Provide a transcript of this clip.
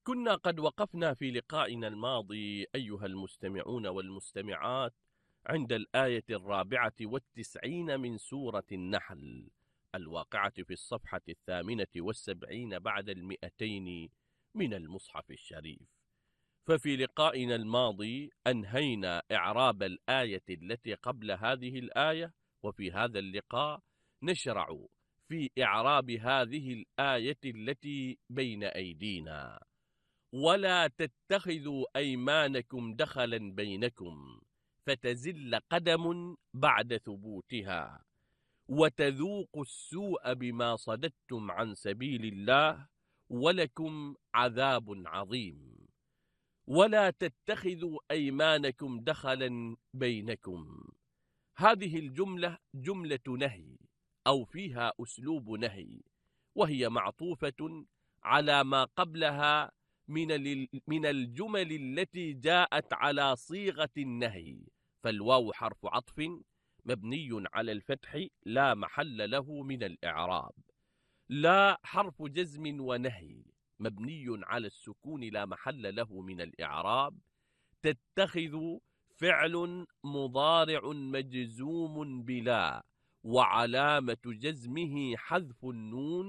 كنا قد وقفنا في لقائنا الماضي أيها المستمعون والمستمعات عند الآية 94 من سورة النحل الواقعة في الصفحة 78 بعد 200 من المصحف الشريف. ففي لقائنا الماضي أنهينا إعراب الآية التي قبل هذه الآية، وفي هذا اللقاء نشرع في إعراب هذه الآية التي بين أيدينا. ولا تتخذوا أيمانكم دخلا بينكم فتزل قدم بعد ثبوتها وتذوقوا السوء بما صددتم عن سبيل الله ولكم عذاب عظيم. ولا تتخذوا أيمانكم دخلا بينكم، هذه الجملة جملة نهي أو فيها أسلوب نهي، وهي معطوفة على ما قبلها من الجمل التي جاءت على صيغة النهي، فالواو حرف عطف مبني على الفتح لا محل له من الإعراب. لا حرف جزم ونهي مبني على السكون لا محل له من الإعراب. تتخذ فعل مضارع مجزوم بلا، وعلامة جزمه حذف النون